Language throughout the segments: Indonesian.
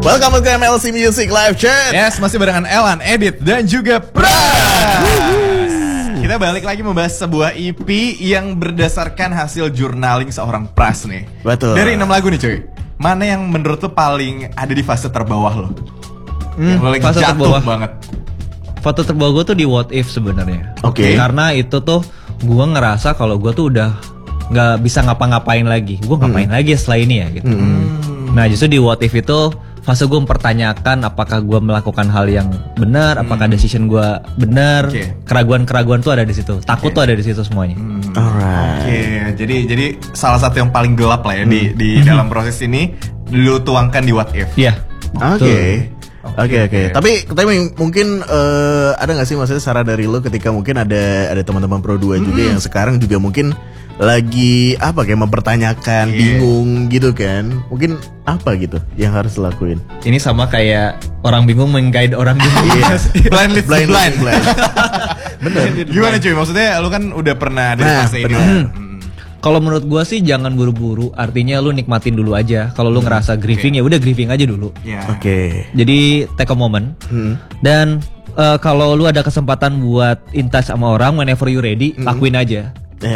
Welcome to MLC Music Live Chat. Yes, masih barengan Elan, Edit, dan juga Pras. Kita balik lagi membahas sebuah EP yang berdasarkan hasil journaling seorang Pras nih. Betul. Dari 6 lagu nih cuy, mana yang menurut lo paling ada di fase terbawah lo? Yang lo lagi fase jatuh terbawah banget. Foto terbawa gue tuh di What If sebenarnya. Oke. Karena itu tuh gue ngerasa kalau gue tuh udah nggak bisa ngapa-ngapain lagi. Gue ngapain lagi setelah ini ya gitu. Nah justru di What If itu fase gue mempertanyakan apakah gue melakukan hal yang benar, apakah decision gue benar. Oke. Keraguan-keraguan tuh ada di situ. Takut tuh ada di situ semuanya. Alright. Oke, jadi salah satu yang paling gelap lah ya di dalam proses ini lu tuangkan di What If. Iya. Oke. Oke. Tapi mungkin ada nggak sih maksudnya saran dari lo ketika mungkin ada teman-teman Pro 2 juga yang sekarang juga mungkin lagi kayak mempertanyakan, bingung gitu kan? Mungkin apa gitu yang harus dilakuin? Ini sama kayak orang bingung meng-guide orang bingung. Blind leads the blind. Bener. Gimana cuy? Maksudnya lu kan udah pernah ada di fase ini. Kalau menurut gua sih jangan buru-buru, artinya lu nikmatin dulu aja. Kalau lu ngerasa grieving ya udah grieving aja dulu. Iya. Oke. Jadi take a moment. Dan kalau lu ada kesempatan buat in touch sama orang whenever you ready, lakuin aja.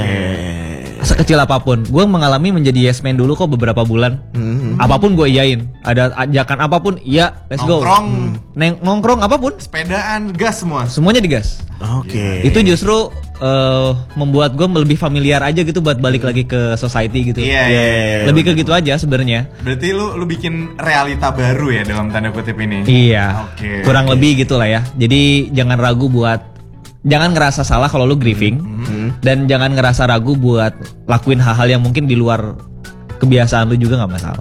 Sekecil apapun. Gue mengalami menjadi yes man dulu kok beberapa bulan. Apapun gue iyain. Ada ajakan apapun, iya, let's go. Nongkrong apapun. Sepedaan, gas semua. Semuanya digas. Oke. Itu justru membuat gue lebih familiar aja gitu buat balik lagi ke society gitu. Iya. Lebih ke gitu aja sebenarnya. Berarti lu bikin realita baru ya dalam tanda kutip ini. Iya. Oke. Kurang lebih gitu lah ya. Jadi jangan ragu jangan ngerasa salah kalau lu grieving dan jangan ngerasa ragu buat lakuin hal-hal yang mungkin di luar kebiasaan lu juga nggak masalah.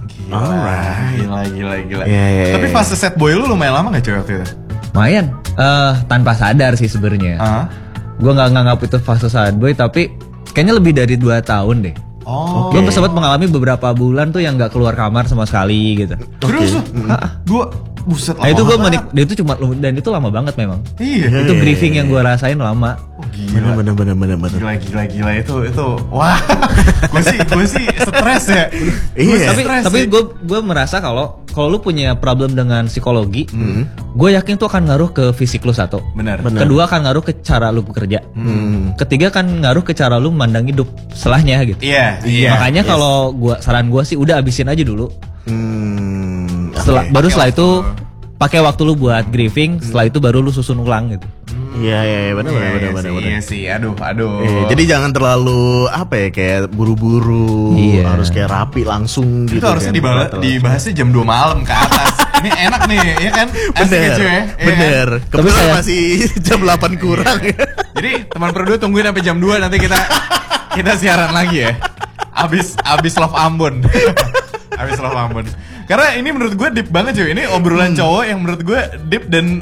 Gila. Iya. Tapi fase set boy lu lumayan lama gak cuy waktu itu? Lumayan. Tanpa sadar sih sebenarnya. Gue nggak nganggap itu fase sad boy, tapi kayaknya lebih dari 2 tahun deh. Oh. Gue sempat mengalami beberapa bulan tuh yang nggak keluar kamar sama sekali gitu. Terus dua buset lama. Nah itu gue dan itu dan itu lama banget memang. Iya. Itu grieving yang gue rasain lama. Oh, gila. Bener. Gila itu. Wah. gue sih stres ya. Iya. Tapi gue merasa kalau lu punya problem dengan psikologi, gue yakin tuh akan ngaruh ke fisik lu satu. Benar. Kedua akan ngaruh ke cara lu bekerja. Ketiga akan ngaruh ke cara lu memandang hidup setelahnya gitu. Iya. Makanya kalau saran gue sih udah abisin aja dulu. Oke. Setelah itu pakai waktu lu buat grieving, setelah itu baru lu susun ulang gitu. Iya, benar. Iya sih, aduh. Jadi jangan terlalu kayak buru-buru, Iya. harus kayak rapi langsung gitu. Itu harusnya dibahasnya jam 2 malam ke atas. Ini enak nih, ya kan? Asik ya, cuy, ya? Bener. Tapi Kebetulan masih jam 8 kurang. Jadi teman Pro 2 tungguin sampai jam 2 nanti kita siaran lagi ya. Abis Love Ambon. Abis Love Ambon. Karena ini menurut gue deep banget cuy. Ini obrolan cowok yang menurut gue deep dan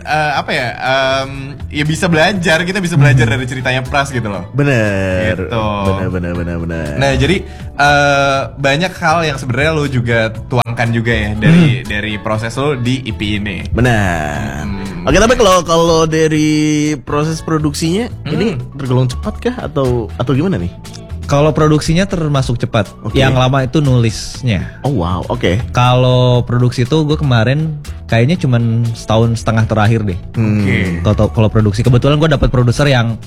ya bisa belajar. Kita bisa belajar dari ceritanya Pras gitu loh. Bener. Gitu. Bener. Nah jadi banyak hal yang sebenarnya lo juga tuangkan juga ya dari proses lo di EP ini. Benar. Oke, tapi kalau dari proses produksinya ini tergolong cepat kah atau gimana nih? Kalau produksinya termasuk cepat. Oke. Yang lama itu nulisnya. Oh wow, oke. Kalau produksi itu gue kemarin kayaknya cuman 1,5 tahun terakhir deh. Oke. Kalau produksi kebetulan gue dapet produser yang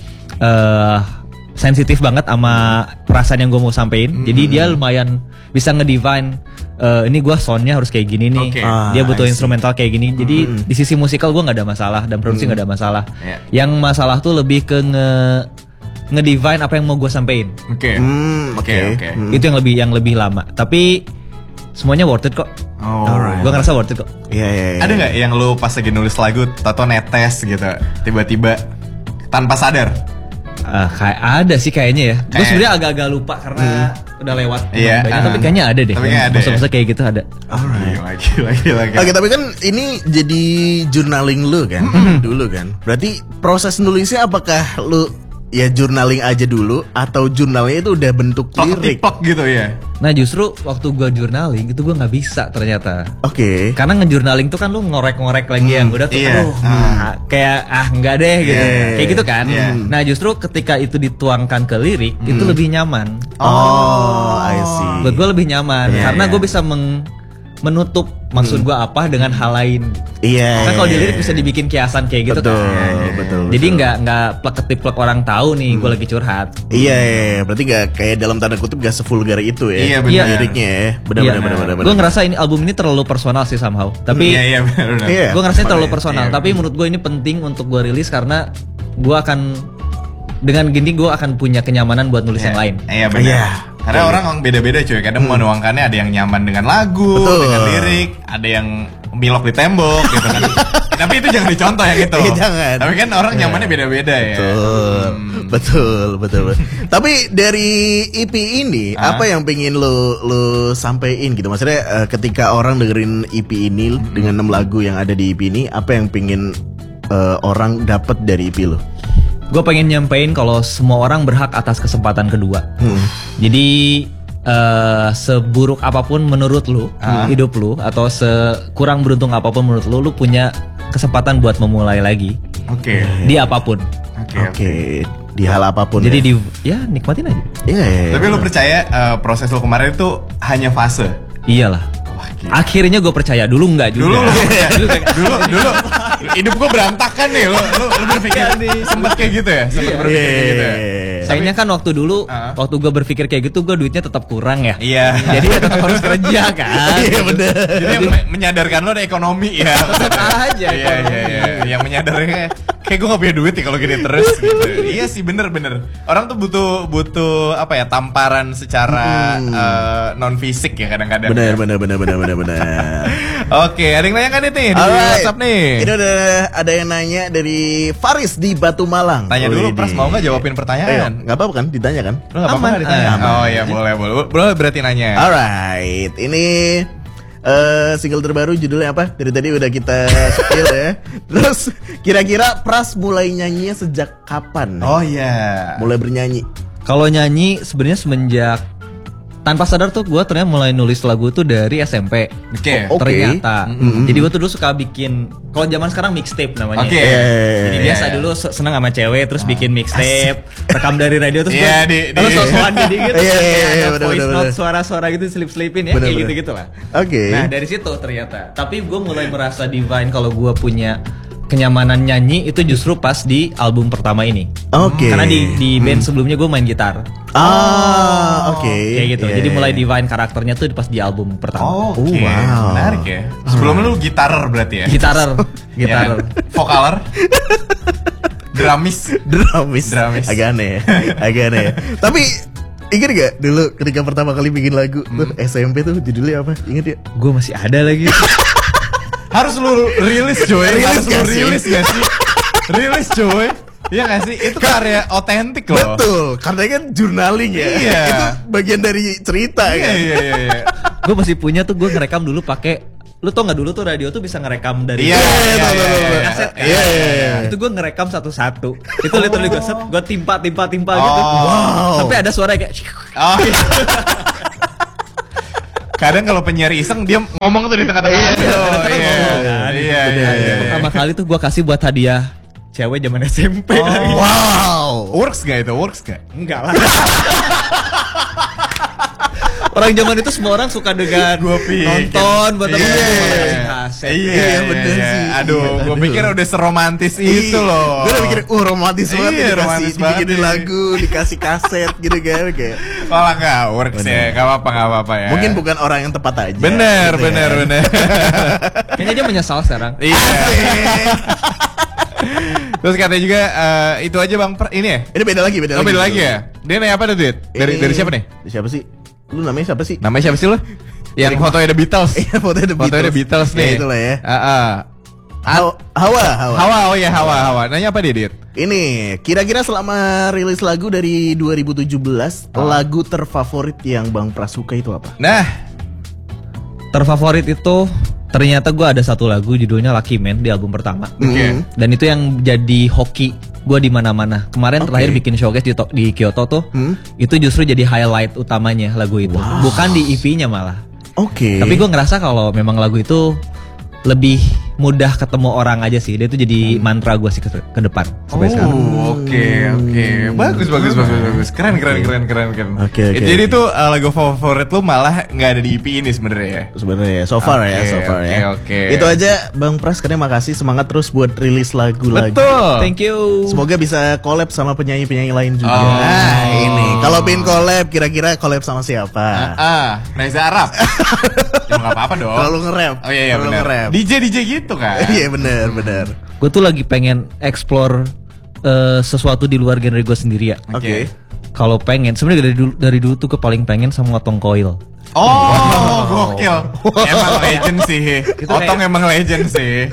sensitif banget sama perasaan yang gue mau sampein. Jadi dia lumayan bisa ngedefine ini gue soundnya harus kayak gini nih. Oke. Dia butuh I see. instrumental kayak gini. Jadi di sisi musikal gue nggak ada masalah dan produksi nggak ada masalah. Yeah. Yang masalah tuh lebih ke ngedefine apa yang mau gue sampein. Oke. Itu yang lebih lama. Tapi semuanya worth it kok. Oh. Gue ngerasa worth it kok. Iya. Ada nggak yang lu pas lagi nulis lagu tato netes gitu tiba-tiba tanpa sadar? Kayak ada sih kayaknya ya. Gue sebenarnya agak-agak lupa karena udah lewat. Iya, Tapi kayaknya ada deh. Tapi kayaknya ada Masa-masa kayak gitu ada. Gila. Oke, tapi kan ini jadi journaling lu kan dulu kan. Berarti proses nulisnya apakah lu ya journaling aja dulu atau journalnya itu udah bentuk lirik? Plok gitu ya. Nah justru waktu gue journaling itu gue nggak bisa ternyata. Oke. Karena ngejournaling tuh kan lu ngorek-ngorek lagi yang udah tuh iya. kayak enggak deh gitu. Yeah. Kayak gitu kan. Yeah. Nah justru ketika itu dituangkan ke lirik itu lebih nyaman. Oh, I see. Buat gue lebih nyaman Yeah, karena yeah. gue bisa menutup maksud gue apa dengan hal lain. Iya. Kan kalau di lirik bisa dibikin kiasan kayak gitu betul, kan. Betul. Jadi nggak plek-ketiplek orang tahu nih gue lagi curhat. Iya, berarti nggak kayak dalam tanda kutip gak sevulgar itu ya. Iya, benar. Liriknya ya. Benar. Gue ngerasa ini album ini terlalu personal sih somehow. Tapi Iya, benar. Iya. gue ngerasa terlalu personal. Iya. Tapi menurut gue ini penting untuk gue rilis karena gue akan dengan gini gue akan punya kenyamanan buat nulis yang lain. Iya benar. Iya. Karena orang beda-beda cuy. Kadang menuangkannya ada yang nyaman dengan lagu, Betul. dengan lirik, ada yang milok di tembok gitu kan. Tapi itu jangan dicontoh yang itu. Iya, jangan. Tapi kan orang nyamannya beda-beda ya. Betul. Tapi dari EP ini apa yang pengen lo sampein gitu? Maksudnya ketika orang dengerin EP ini dengan 6 lagu yang ada di EP ini, apa yang pengen orang dapat dari EP lo? Gue pengen nyampein kalau semua orang berhak atas kesempatan kedua. Jadi seburuk apapun menurut lu hidup lu, atau sekurang beruntung apapun menurut lu punya kesempatan buat memulai lagi. Oke. Di apapun. Oke. Di hal apapun. Jadi ya? nikmatin aja. Iya. Tapi lu percaya proses lu kemarin itu hanya fase? Iyalah. Akhirnya gue percaya, dulu enggak juga. Dulu hidup gue berantakan nih. Lu berpikir sempet kayak gitu ya? Sempet berpikir kayak gitu ya? Sayangnya kan waktu dulu, waktu gue berpikir kayak gitu, gue duitnya tetap kurang ya. Iya. Jadi ya tetap harus kerja kan. Iya bener. Jadi yang menyadarkan lo ada ekonomi ya. aja Iya. Yang menyadarkan kayak gue gak punya duit nih kalau gini terus gitu. Iya sih bener. Orang tuh butuh apa ya, tamparan secara non fisik ya kadang-kadang. Bener. Oke, ada yang nanya kan nih di Alright. WhatsApp nih. Ini ada yang nanya dari Faris di Batu Malang. Tanya dulu, Pras, mau nggak jawabin Ayo, pertanyaan? nggak apa-apa kan? Ditanya kan? Lo nggak apa-apa Aman. nggak ditanya? Aman. Oh iya, boleh berarti nanya. Alright, ini single terbaru judulnya apa? Dari tadi udah kita spill ya. Terus kira-kira Pras mulai nyanyinya sejak kapan? Oh iya. Mulai bernyanyi. Kalau nyanyi sebenarnya semenjak tanpa sadar tuh gue ternyata mulai nulis lagu tuh dari SMP. Oke. Oke. Ternyata. Jadi gue tuh dulu suka bikin, kalau zaman sekarang mixtape namanya. Oke. Jadi Iya. biasa dulu seneng sama cewek, terus bikin mixtape, rekam dari radio, terus Iya, terus sosokan jadi gitu. Iya, Kayak ada bener, voice bener, note, bener. suara-suara gitu, selip-selipin ya, Bener, kayak bener. gitu-gitu lah. Oke. Nah dari situ ternyata. Tapi gue mulai merasa divine kalau gue punya kenyamanan nyanyi itu justru pas di album pertama ini. Oke. Karena di band sebelumnya gue main gitar. Oke. Kayak gitu. Iya, Jadi iya. mulai divine karakternya tuh pas di album pertama. Oke. wow. Menarik ya. Sebelumnya lu gitarer berarti ya? Gitarer. Ya. Vokaler. Drumis. Dramis. Agak aneh ya. Tapi ingat gak dulu ketika pertama kali bikin lagu tuh SMP tuh judulnya apa? Ingat ya? Gue masih ada lagi. Harus lu rilis coy. Rilis Harus lu gak sih? rilis gak sih? Rilis coy. Iya gak sih? Itu karya otentik loh. Betul, karena kan journaling ya. Iya. Itu bagian dari cerita kan. Iya. Gue masih punya tuh, gue ngerekam dulu pakai, lu tau nggak dulu tuh radio tuh bisa ngerekam dari Iya. kaset kan? Iya. Itu gue ngerekam satu-satu. Itu literally gue timpa gitu. Wow. Sampai ada suara kayak Oh iya. Kadang kalau penyiar iseng dia ngomong tuh di tengah-tengah. Iya. pertama kali tuh gue kasih buat hadiah cewek zaman SMP. Wow. Works gak itu? Works gak? Enggak lah. Orang zaman itu semua orang suka dengan nonton buat apa? Kasih kaset. Iya, bener sih. Aduh, gue pikir udah seromantis itu loh. Gue udah mikir, romantis banget. Iya, dikasih, romantis banget dibikinin nih. lagu, dikasih kaset gitu kan. Kayak. Malah gak works ya, gak apa-apa ya. Mungkin bukan orang yang tepat aja. Bener. Kayaknya dia menyesal sekarang. Iya. Terus katanya juga itu aja Bang ini ya? Ini beda lagi. Oh beda lagi ya? Dia nanya apa tuh Duit? Dari siapa nih? Siapa sih? Lu namanya siapa sih? Namanya siapa sih lo? Yang fotonya The Beatles. Iya, fotonya The Beatles nih. Ya, itulah ya. Hawa. Hawa. Oh iya Hawa. Nanya apa dia, Dit? Ini kira-kira selama rilis lagu dari 2017 lagu terfavorit yang Bang Pras suka itu apa? Nah, Terfavorit itu ternyata gue ada satu lagu judulnya Lucky Man di album pertama. Oke. Dan itu yang jadi hoki gue di mana-mana. Kemarin Oke. terakhir bikin showcase di Kyoto tuh, itu justru jadi highlight utamanya lagu itu. Bukan di EP-nya malah. Oke. Tapi gue ngerasa kalau memang lagu itu lebih mudah ketemu orang aja sih. Dia itu jadi mantra gue sih ke depan sampai sekarang. Oke. Bagus. Keren. Oke. Jadi tuh lagu favorit lu malah nggak ada di EP ini sebenarnya ya. Sebenarnya ya, so far ya. Oke. Itu aja Bang Pras, katanya makasih, semangat terus buat rilis lagu lagi. Betul. Thank you. Semoga bisa collab sama penyanyi-penyanyi lain juga. Nah, ini. Kalau pengen collab, kira-kira collab sama siapa? Reza Arab. Ya nggak apa-apa dong. Terlalu nge-rap. Oh iya Terlalu benar. nge-rap. DJ gitu kan. Iya benar. Gue tuh lagi pengen explore sesuatu di luar genre gue sendiri ya. Oke. Kalau pengen, sebenarnya dari dulu tuh gue paling pengen sama Otong Koil. Oh, gokil. Emang legend sih. Otong emang legend sih.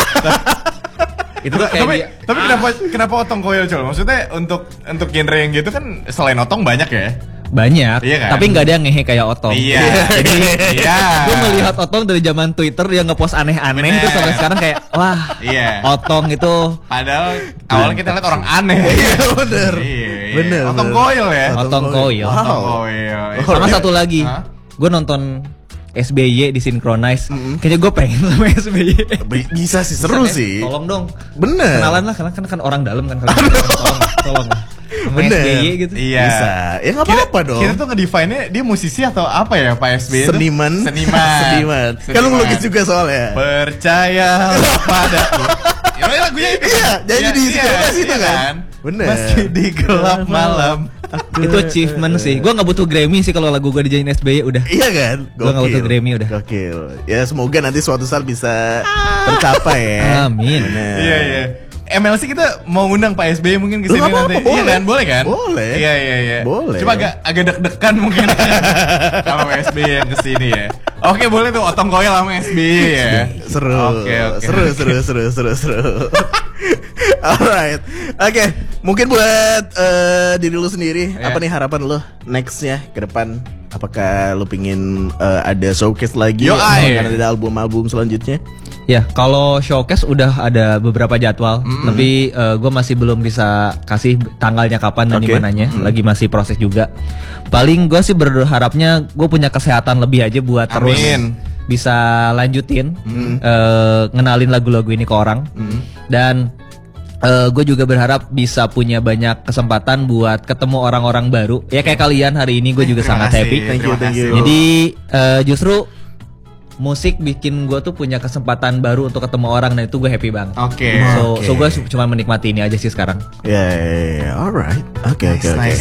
Itu tuh kayak tapi kenapa Otong Koil, Col? Maksudnya untuk genre yang gitu kan selain Otong banyak ya? banyak, iya kan? tapi nggak ada yang ngehe kayak Otong. Iya. Jadi iya. gue melihat Otong dari zaman Twitter dia ngepost aneh-aneh terus sampai sekarang kayak wah, iya. Otong itu. Padahal awalnya kita lihat orang aneh. Iya bener. Bener. Otong Koil ya. Otong Koil. Otong Koil. Sama satu lagi, gue nonton SBY di Synchronize. Kayaknya gue pengen sama SBY. Bisa sih, seru sih. Tolong dong. Bener. Kenalan lah, karena kan orang dalam kan kalian. Tolong. Sama Bener. SBY gitu. Iya. Bisa. Ya nggak apa-apa dong. Kita tuh ngedefine-nya dia musisi atau apa ya Pak SBY itu? Seniman. Kan lu ngelukis juga soalnya. Percaya padaku. Ya lagunya itu. Iya, jadi di Synchronize itu kan. Bener. Meski di gelap malam. Itu achievement sih. Gue nggak butuh Grammy sih kalau lagu gue dijadiin SBY udah. Iya kan? Gue nggak butuh Grammy udah. Gokil. Ya semoga nanti suatu saat bisa tercapai ya. Amin. Bener. Iya. MLC kita mau undang Pak SBY mungkin ke sini nanti. Boleh. Iya kan? Boleh kan? Boleh. Iya. Boleh. Cuma agak deg-degan mungkin kalau SBY yang ke sini ya. Oke, boleh tuh Otong Koil sama SBY ya. Seru. Oke. Seru. Alright. Oke, mungkin buat diri lu sendiri, apa nih harapan lu nextnya ke depan? Apakah lu pingin ada showcase lagi? Akan ada album-album selanjutnya? Ya, kalau showcase udah ada beberapa jadwal, tapi gue masih belum bisa kasih tanggalnya kapan dan di mananya, lagi masih proses juga. Paling gue sih berharapnya gue punya kesehatan lebih aja buat terus bisa lanjutin ngenalin lagu-lagu ini ke orang. Dan gue juga berharap bisa punya banyak kesempatan buat ketemu orang-orang baru. Ya kayak kalian hari ini gue juga sangat happy. Thank you. Jadi justru musik bikin gue tuh punya kesempatan baru untuk ketemu orang, dan itu gue happy banget. Oke. So gue cuma menikmati ini aja sih sekarang. Ya, alright. Oke.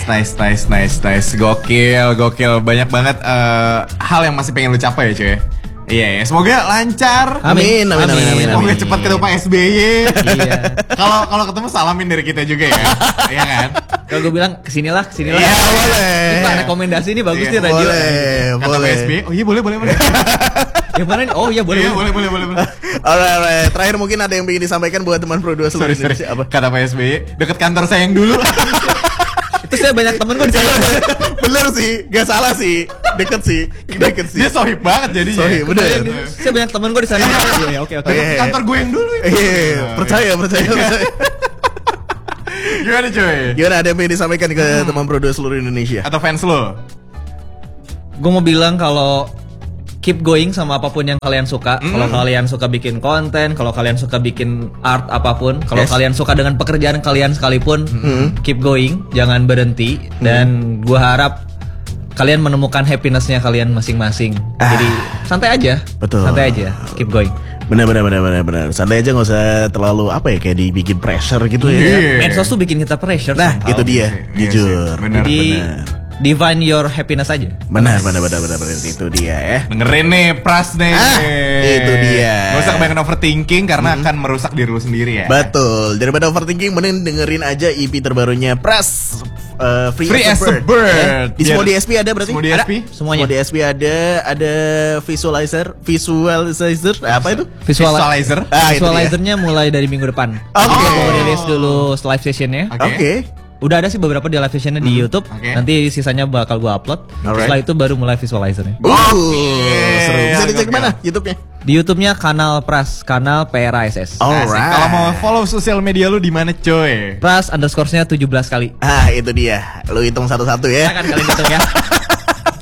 Nice. Gokil. Banyak banget hal yang masih pengen lu capai ya, cuy. Iya, semoga lancar. Amin. Semoga cepat ketemu Pak SBY. Iya. Kalau ketemu salamin dari kita juga ya. Iya kan? Kalau gue bilang kesinilah. Iya, boleh. Ini rekomendasi ini bagus nih Iya, radio. Boleh. Pak SBY. Oh iya boleh. Yang mana nih? Oh iya boleh. Iya, boleh. Alright. Terakhir mungkin ada yang ingin disampaikan buat teman Pro 2 seluruh Indonesia apa? Kata Pak SBY, deket kantor saya yang dulu. Itu saya banyak temen gue di sana. Bener sih, gak salah sih. Deket sih. Dia sohib banget jadinya. Sohib, bener. Saya banyak temen gue di sana. Iya, oke. Deket kantor gue yang dulu. Iya, percaya. Gimana cuy? Gimana, ada yang ingin disampaikan ke teman Pro 2 seluruh Indonesia? Atau fans lo? Gue mau bilang kalau keep going sama apapun yang kalian suka. Kalau kalian suka bikin konten, kalau kalian suka bikin art apapun, kalau kalian suka dengan pekerjaan kalian sekalipun, keep going, jangan berhenti. Dan gue harap kalian menemukan happinessnya kalian masing-masing. Jadi santai aja. Betul. Santai aja, keep going. Benar. Santai aja, nggak usah terlalu kayak dibikin pressure gitu ya. Medsos tuh bikin kita pressure. Nah, somehow. itu dia, jujur. Benar. Jadi divine your happiness aja. Benar. Itu dia ya. Dengerin nih Pras nih. Itu dia. Gak usah kebanyakan overthinking karena akan merusak diri lu sendiri ya. Betul. Daripada overthinking, mending dengerin aja EP terbarunya Pras. Free as a Bird. Di semua DSP ada berarti? Semua DSP? Semuanya. Semua DSP ada visualizer, apa itu? Visualizer. Itu dia. Visualizernya mulai dari minggu depan. Oke. Mau rilis dulu live sessionnya. Oke. Udah ada sih beberapa di live sessionnya di YouTube. Oke. Nanti sisanya bakal gue upload. Alright. Setelah itu baru mulai visualizernya. Seru. Bisa dicek mana YouTube-nya? Di YouTube-nya kanal Pras, kanal PRASS. Alright. Kalau mau follow sosial media lu di mana coy? Pras_nya 17 kali. Itu dia. Lu hitung satu-satu ya. Silakan kalian hitung ya.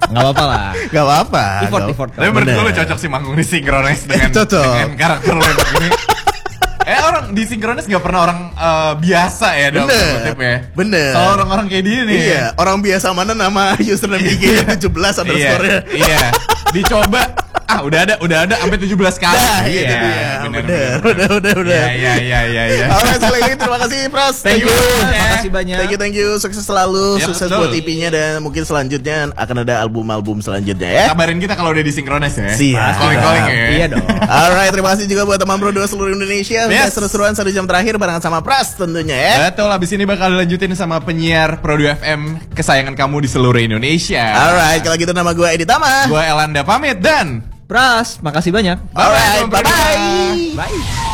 Nggak apa-apa lah. Gak apa-apa. Effort. Tapi menurut gue Bener. lu cocok sih manggung di Synchronize dengan, Cocok. dengan karakter lu yang begini. Orang di Synchronize gak pernah orang biasa ya dalam Bener. kutip ya. Bener. Kalau orang-orang kayak dia nih. Iya, orang biasa mana nama username IG-nya 17 underscore-nya. Iya. Dicoba udah ada sampai 17 kali. Nah, itu dia. Bener. Udah. Iya. Alright, sekali lagi terima kasih Pras. Thank you. ya. Terima kasih banyak. Thank you. Sukses selalu. Yap, Sukses betul. buat EP-nya dan mungkin selanjutnya akan ada album-album selanjutnya ya. Kabarin kita kalau udah di Synchronize ya. Siap. Calling ya. Iya dong. Alright, terima kasih juga buat teman Bro 2 seluruh Indonesia. Udah Yes. seru-seruan 1 jam terakhir barengan sama Pras tentunya ya. Betul, abis ini bakal dilanjutin sama penyiar Pro 2 FM kesayangan kamu di seluruh Indonesia. Alright, kalau gitu nama gue Edi Tama. Gue Elanda pamit dan Pras, makasih banyak. Alright, Bye-bye. bye-bye. Bye.